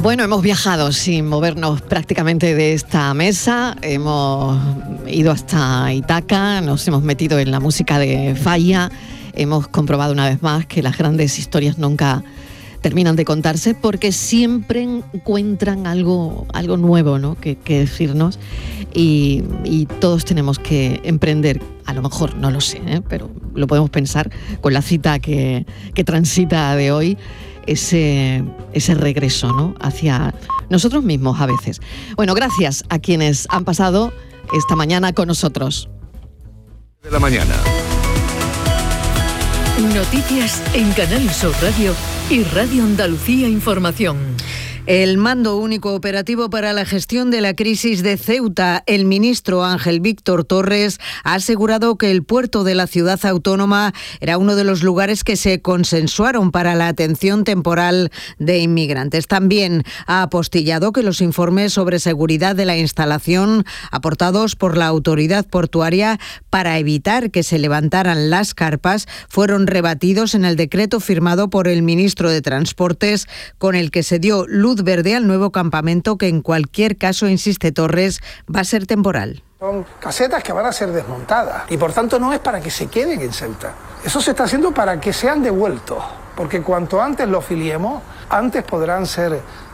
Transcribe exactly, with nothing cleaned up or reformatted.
Bueno, hemos viajado sin movernos prácticamente de esta mesa, hemos ido hasta Ítaca, nos hemos metido en la música de Falla, hemos comprobado una vez más que las grandes historias nunca terminan de contarse porque siempre encuentran algo, algo nuevo, ¿no?, que, que decirnos y, y todos tenemos que emprender, a lo mejor, no lo sé, ¿eh?, pero lo podemos pensar con la cita que, que transita de hoy, ese, ese regreso, ¿no?, hacia nosotros mismos a veces. Bueno, gracias a quienes han pasado esta mañana con nosotros. De la mañana. Noticias en Canal Sur Radio y Radio Andalucía Información. El Mando Único Operativo para la Gestión de la Crisis de Ceuta, el ministro Ángel Víctor Torres, ha asegurado que el puerto de la ciudad autónoma era uno de los lugares que se consensuaron para la atención temporal de inmigrantes. También ha apostillado que los informes sobre seguridad de la instalación aportados por la autoridad portuaria para evitar que se levantaran las carpas fueron rebatidos en el decreto firmado por el ministro de Transportes, con el que se dio luz verde al nuevo campamento que en cualquier caso, insiste Torres, va a ser temporal. Son casetas que van a ser desmontadas y por tanto no es para que se queden en Ceuta. Eso se está haciendo para que sean devueltos, porque cuanto antes los filiemos, antes podrán ser